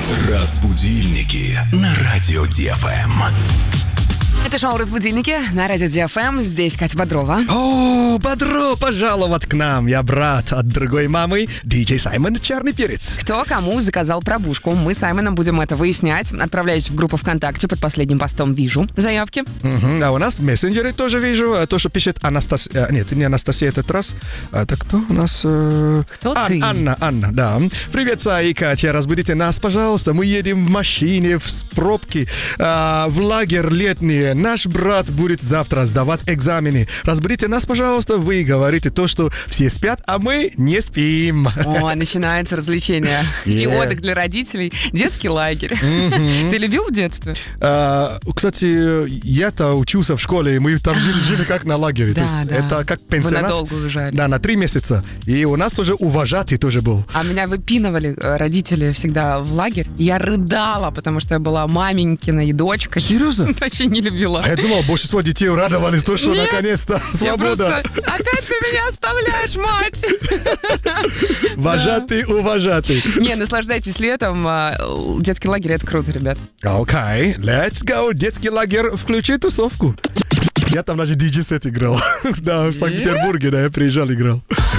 Разбудильники на радио ДФМ. Это шоу «Разбудильники» на радио ДФМ. Здесь Катя Бодрова. О, Бодро пожаловать к нам. Я брат от другой мамы, диджей Саймон Черный Перец. Кто кому заказал пробужку? Мы с Саймоном будем это выяснять. Отправляюсь в группу ВКонтакте, под последним постом вижу заявки. А у нас в мессенджере тоже вижу то, что пишет Анастасия. Нет, не Анастасия этот раз. Это кто у нас? Кто ты? Анна, да. Привет, Сай и Катя, разбудите нас, пожалуйста. Мы едем в машине, в пробке, в лагерь летний. Наш брат будет завтра сдавать экзамены. Разбудите нас, пожалуйста. Вы говорите то, что все спят, а мы не спим. О, начинается развлечение. И отдых для родителей. Детский лагерь. Ты любил в детстве? Кстати, я-то учился в школе, и мы там жили как на лагере. То есть это как пенсионат. Вы надолго уезжали. Да, на 3 месяца. И у нас тоже уважатый тоже был. А меня выпинывали родители всегда в лагерь. Я рыдала, потому что я была маменькиной дочкой. Серьезно? Вообще не любила. А я думал, большинство детей радовались, то, что наконец-то свобода. Опять ты меня оставляешь, мать! Вожатый, уважатый. Не, наслаждайтесь летом. Детский лагерь — это круто, ребят. Окей, let's go. Детский лагерь, включи тусовку. Я там даже диджей-сет играл. Да, в Санкт-Петербурге, да, я приезжал, играл.